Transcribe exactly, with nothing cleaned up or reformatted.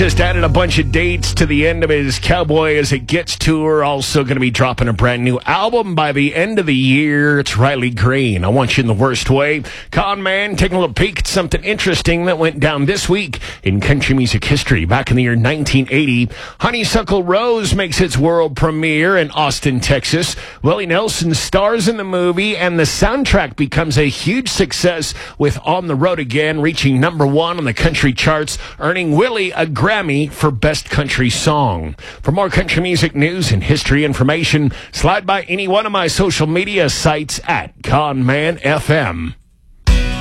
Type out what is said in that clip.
just added a bunch of dates to the end of his Cowboy As It Gets tour. Also going to be dropping a brand new album by the end of the year. It's Riley Green. I Want You in the Worst Way. Con Man taking a little peek at something interesting that went down this week in country music history. Back in the year nineteen eighty, Honeysuckle Rose makes its world premiere in Austin, Texas. Willie Nelson stars in the movie, and the soundtrack becomes a huge success with On the Road Again, reaching number one on the country charts, earning Willie a Grammy for Best Country Song. For more country music news and history information, slide by any one of my social media sites at Con Man F M.